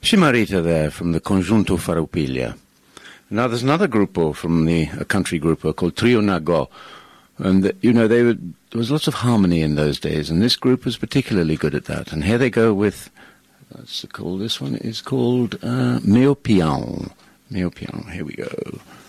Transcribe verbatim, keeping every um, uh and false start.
Chimarita there from the Conjunto Farroupilha. Now there's another grupo from the a country grupo called Trio Nago. And, the, you know, they were, there was lots of harmony in those days, and this group was particularly good at that. And here they go with, what's it called? This one is called uh, Meu Peão. Meu Peão. Here we go.